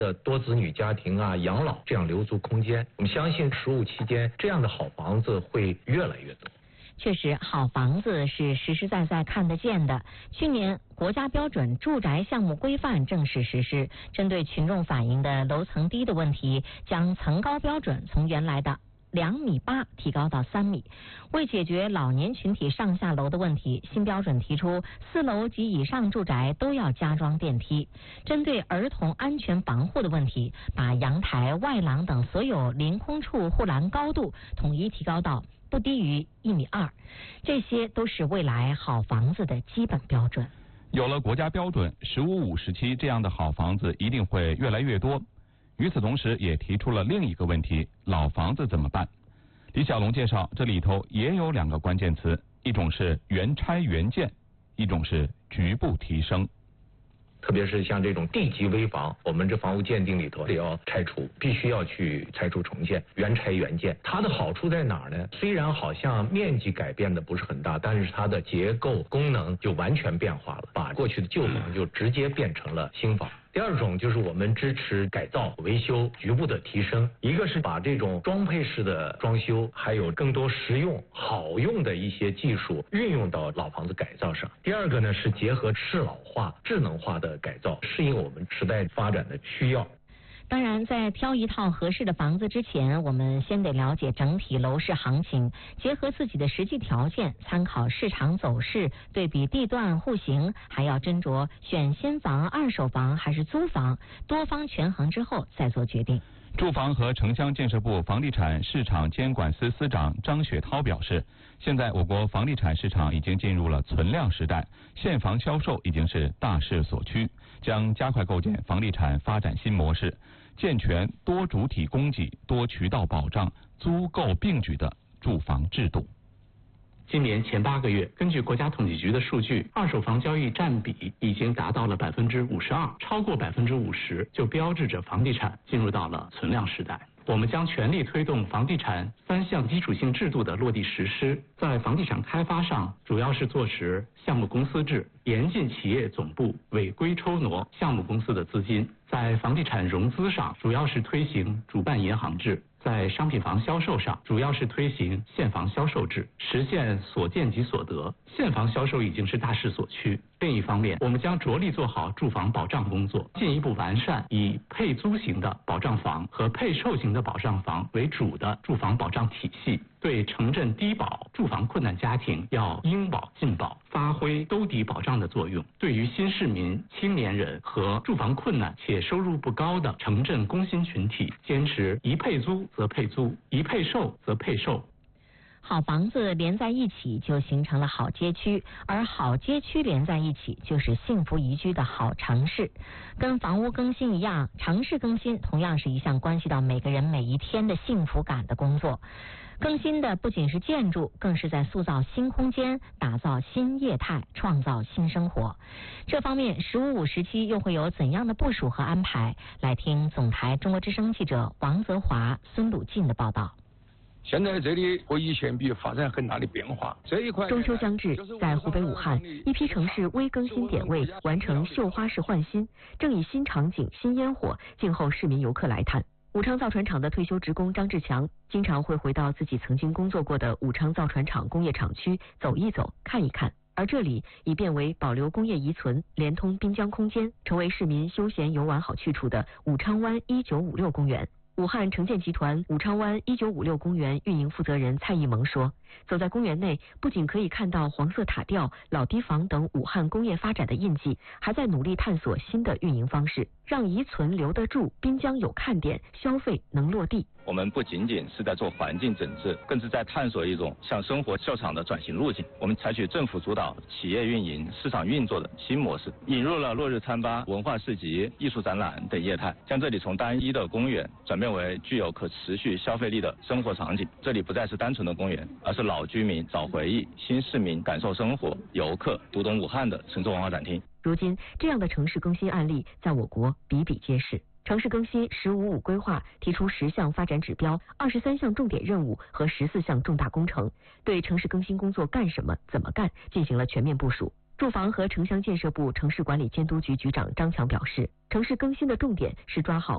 的多子女家庭啊、养老这样留足空间。我们相信15期间这样的好房子会越来越多。 确实，好房子是实实在在看得见的。去年国家标准住宅项目规范正式实施，针对群众反映的楼层低的问题，将层高标准从原来的2.8米提高到3米。为解决老年群体上下楼的问题，新标准提出4楼及以上住宅都要加装电梯。针对儿童安全防护的问题，把阳台、外廊等所有临空处护栏高度统一提高到不低于1.2米，这些都是未来好房子的基本标准。 有了国家标准，15、50期这样的好房子一定会越来越多。与此同时，也提出了另一个问题：老房子怎么办？李小龙介绍，这里头也有2个关键词，一种是原拆原建，一种是局部提升。 特别是像这种地级危房，我们这房屋鉴定里头也要拆除，必须要去拆除重建，原拆原建。它的好处在哪儿呢？虽然好像面积改变的不是很大，但是它的结构功能就完全变化了，把过去的旧房就直接变成了新房。第二种就是我们支持改造、维修局部的提升，一个是把这种装配式的装修，还有更多实用好用的一些技术运用到老房子改造上。第二个呢是结合适老化、智能化的改造，适应我们时代发展的需要。 当然，在挑一套合适的房子之前，我们先得了解整体楼市行情，结合自己的实际条件，参考市场走势，对比地段户型，还要斟酌选新房、二手房还是租房，多方权衡之后再做决定。 住房和城乡建设部房地产市场监管司司长张雪涛表示，现在我国房地产市场已经进入了存量时代，现房销售已经是大势所趋，将加快构建房地产发展新模式，健全多主体供给、多渠道保障、租购并举的住房制度。 今年前8个月，根据国家统计局的数据，二手房交易占比已经达到了52%，超过50%就标志着房地产进入到了存量时代。我们将全力推动房地产3项基础性制度的落地实施，在房地产开发上，主要是落实项目公司制，严禁企业总部违规抽挪项目公司的资金；在房地产融资上，主要是推行主办银行制；在商品房销售上，主要是推行现房销售制，实现所见即所得。现房销售已经是大势所趋。另一方面，我们将着力做好住房保障工作，进一步完善以配租型的保障房和配售型的保障房为主的住房保障体系，对城镇低保、住房困难家庭要应保尽保，发挥兜底保障的作用。对于新市民、青年人和住房困难且收入不高的城镇工薪群体，坚持一配租则配租，一配售则配售。 好房子连在一起就形成了好街区，而好街区连在一起就是幸福宜居的好城市。跟房屋更新一样，城市更新同样是一项关系到每个人每一天的幸福感的工作。更新的不仅是建筑，更是在塑造新空间，打造新业态，创造新生活。这方面15、50期又会有怎样的部署和安排？来听总台中国之声记者王泽华、孙鲁进的报道。 现在这里和以前比发生很大的变化。这一块中秋将至，在湖北武汉，一批城市微更新点位，完成绣花式换新，正以新场景、新烟火静候市民游客来探。武昌造船厂的退休职工张志强，经常会回到自己曾经工作过的武昌造船厂工业厂区走一走、看一看。而这里已变为保留工业遗存、连通滨江空间，成为市民休闲游玩好去处的武昌湾1956公园。武汉城建集团武昌湾1956公园运营负责人蔡义萌说，走在公园内，不仅可以看到黄色塔吊、老堤防等武汉工业发展的印记，还在努力探索新的运营方式，让遗存留得住，滨江有看点，消费能落地。 我们不仅仅是在做环境整治，更是在探索一种向生活秀场的转型路径。我们采取政府主导、企业运营、市场运作的新模式，引入了落日餐吧、文化市集、艺术展览等业态，将这里从单一的公园转变为具有可持续消费力的生活场景。这里不再是单纯的公园，而是老居民找回忆、新市民感受生活、游客读懂武汉的城市文化展厅。 如今，这样的城市更新案例在我国比比皆是。城市更新15-5规划提出10项发展指标、23项重点任务和14项重大工程，对城市更新工作干什么、怎么干进行了全面部署。住房和城乡建设部城市管理监督局局长张强表示，城市更新的重点是抓好